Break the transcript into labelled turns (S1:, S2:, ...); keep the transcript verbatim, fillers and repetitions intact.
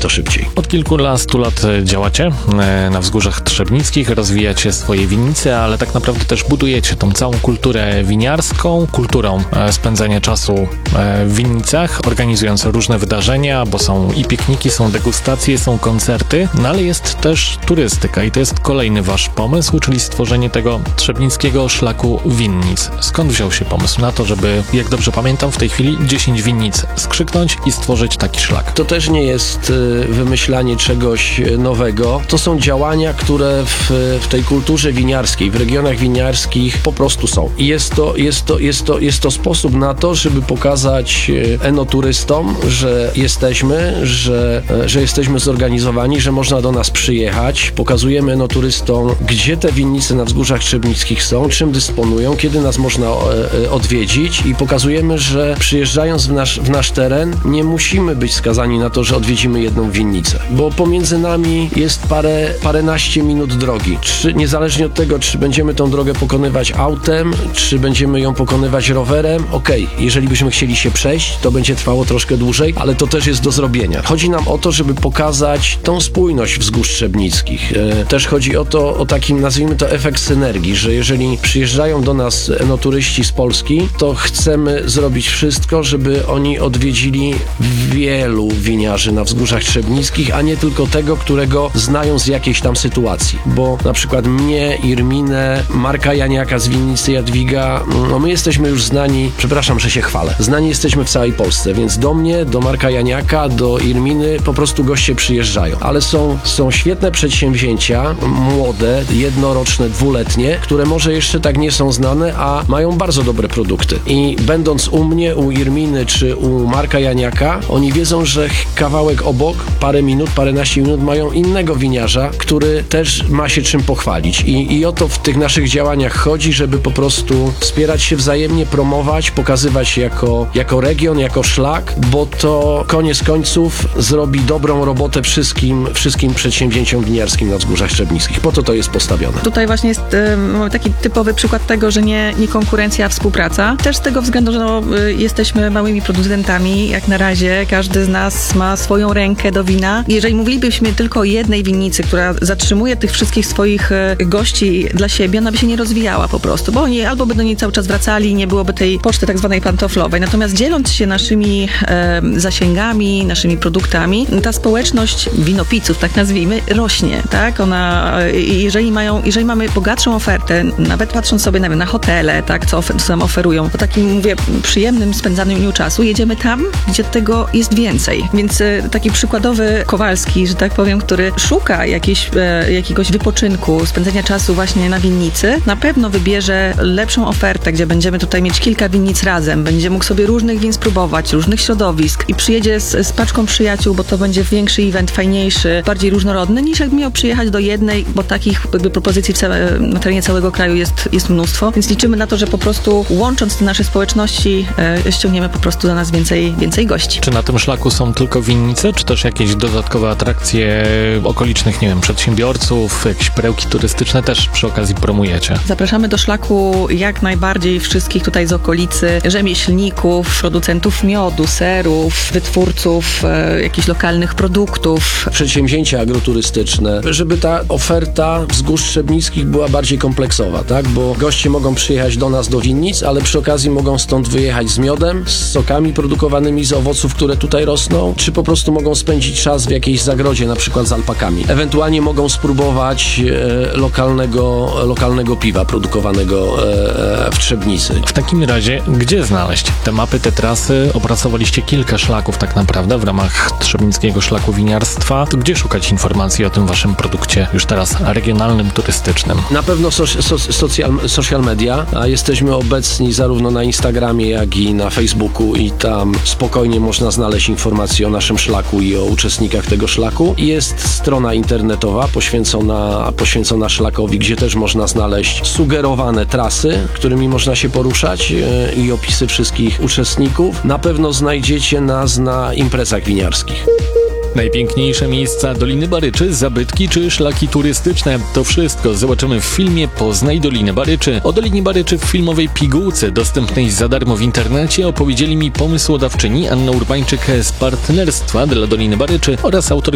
S1: to szybciej.
S2: Od kilkunastu lat działacie na wzgórzach trzebnickich, rozwijacie swoje winnice, ale tak naprawdę też budujecie tą całą kulturę winiarską, kulturą spędzania czasu w winnicach, organizując różne wydarzenia, bo są i pikniki, są degustacje, są koncerty, no ale jest też turystyka i to jest kolejny wasz pomysł, czyli stworzenie tego trzebnickiego szlaku winnic. Skąd wziął się pomysł na to, żeby, jak dobrze pamiętam, w tej chwili dziesięć winnic skrzyknąć i stworzyć taki szlak?
S1: To też nie jest wymyślanie czegoś nowego. To są działania, które w, w tej kulturze winiarskiej, w regionach winiarskich po prostu są. I jest to, jest to, jest to, jest to sposób na to, żeby pokazać enoturystom, że jesteśmy, że, że jesteśmy zorganizowani, że można do nas przyjechać. Pokazujemy enoturystom, gdzie te winnice na wzgórzach trzebnickich są, czym dysponują, kiedy nas można odwiedzić i pokazujemy, że przyjeżdżając w nasz, w nasz teren nie musimy być skazani na to, że odwiedzimy jedną winnicę, bo pomiędzy nami jest parę, paręnaście minut drogi. Czy, niezależnie od tego, czy będziemy tą drogę pokonywać autem, czy będziemy ją pokonywać rowerem, okej, okay. Jeżeli byśmy chcieli się przejść, to będzie trwało troszkę dłużej, ale to też jest do zrobienia. Chodzi nam o to, żeby pokazać tą spójność wzgórz trzebnickich. E, też chodzi o to, o takim, nazwijmy to, efekt synergii, że jeżeli przyjeżdżają do nas enoturyści z Polski, to chcemy zrobić wszystko, żeby oni odwiedzili wielu winiarzy na wzgórzach trzebnickich, a nie tylko tego, którego znają z jakiejś tam sytuacji. Bo na przykład mnie, Irminę, Marka Janiaka z winnicy Jadwiga, no my jesteśmy już znani, przepraszam, że się chwalę, znani jesteśmy w całej Polsce, więc do mnie, do Marka Janiaka, do Irminy po prostu goście przyjeżdżają. Ale są, są świetne przedsięwzięcia, młode, jednoroczne, dwuletnie, które może jeszcze tak nie są znane, a mają bardzo dobre produkty. I będąc u mnie, u Irminy czy u Marka Janiaka, oni wiedzą, że kawałek obok, parę minut, paręnaście minut mają innego winiarza, który też ma się czym pochwalić. I, i o to w tych naszych działaniach chodzi, żeby po prostu wspierać się wzajemnie, promować, pokazywać się jako, jako region, jako szlak, bo to koniec końców zrobi dobrą robotę wszystkim, wszystkim przedsięwzięciom winiarskim na wzgórzach trzebnickich. Po to to jest postawione.
S3: Tutaj właśnie jest y, taki typowy przykład tego, że nie, nie konkurencja, a współpraca. Też z tego względu, że no, y, jesteśmy małymi producentami. Jak na razie każdy z nas ma swoją rękę do wina. Jeżeli mówilibyśmy tylko o jednej winnicy, która zatrzymuje tych wszystkich swoich y, gości dla siebie, ona by się nie rozwijała po prostu, bo oni albo by do niej cały czas wracali, nie byłoby tej poczty tak zwanej pantoflowej. Natomiast dzieląc się naszymi y, zasięgami, naszymi produktami, ta społeczność winopiców, tak nazwijmy, rośnie, tak? Ona, jeżeli mają, jeżeli mamy bogatszą ofertę, nawet patrząc sobie na, na hotele, tak, co, ofer- co nam oferują, po takim, mówię, przyjemnym spędzaniu czasu, jedziemy tam, gdzie tego jest więcej. Więc e, taki przykładowy Kowalski, że tak powiem, który szuka jakiejś, e, jakiegoś wypoczynku, spędzenia czasu właśnie na winnicy, na pewno wybierze lepszą ofertę, gdzie będziemy tutaj mieć kilka winnic razem, będzie mógł sobie różnych win spróbować, różnych środowisk i przyjedzie z, z paczką przyjaciół, bo to będzie większy event, fajniejszy, bardziej różnorodny, niż jakby miał przyjechać do jednej, bo takich jakby propozycji w całe, na terenie całego kraju jest, jest mnóstwo, więc liczymy na to, że po prostu łącząc te nasze społeczności e, ściągniemy po prostu do nas więcej, więcej gości.
S2: Czy na tym szlaku są tylko winnice, czy też jakieś dodatkowe atrakcje okolicznych, nie wiem, przedsiębiorców, jakieś perełki turystyczne też przy okazji promujecie?
S3: Zapraszamy do szlaku jak najbardziej wszystkich tutaj z okolicy, rzemieślników, producentów miodu, serów, wytwórców e, jakichś lokalnych produktów.
S1: Przedsięwzięcia agroturystyczne, żeby ta oferta wzgórz trzebnickich była bardziej kompleksowa, tak? Bo goście mogą przyjechać do nas do winnic, ale przy okazji mogą stąd wyjechać z miodem, z sokami produkowanymi z owoców, które tutaj rosną, czy po prostu mogą spędzić czas w jakiejś zagrodzie, na przykład z alpakami. Ewentualnie mogą spróbować e, lokalnego, lokalnego piwa produkowanego e, w Trzebnicy.
S2: W takim razie, gdzie znaleźć te mapy, te trasy? Opracowaliście kilka szlaków tak naprawdę w ramach Trzebnickiego Szlaku Winiarstwa. To gdzie szukać informacji o tym waszym produkcie już teraz regionalnym, turystycznym?
S1: Na pewno so, so, social, social media, a jesteśmy obecni zarówno na Instagramie, jak i na Facebooku i tam spokojnie można znaleźć informacje o naszym szlaku i o uczestnikach tego szlaku. Jest strona internetowa poświęcona, poświęcona szlakowi, gdzie też można znaleźć sugerowane trasy, którymi można się poruszać yy, i opisy wszystkich uczestników. Na pewno znajdziecie nas na imprezach winiarskich.
S2: Najpiękniejsze miejsca Doliny Baryczy, zabytki czy szlaki turystyczne. To wszystko zobaczymy w filmie Poznaj Dolinę Baryczy. O Dolinie Baryczy w filmowej pigułce dostępnej za darmo w internecie opowiedzieli mi pomysłodawczyni Anna Urbańczyk z Partnerstwa dla Doliny Baryczy oraz autor